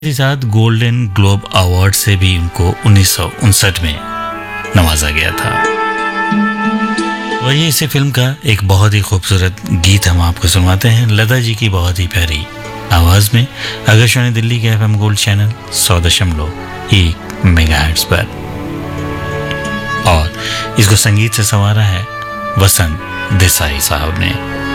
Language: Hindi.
के साथ गोल्डन ग्लोब अवार्ड से भी उनको 1959 में नवाजा गया था। वही इसी फिल्म का एक बहुत ही खूबसूरत गीत हम आपको सुनवाते हैं लता जी की बहुत ही प्यारी आवाज में आकाशवाणी दिल्ली के FM गोल्ड चैनल 100.1 मेगाहर्ट्ज पर। और इसको संगीत से संवारा है वसंत देसाई साहब ने।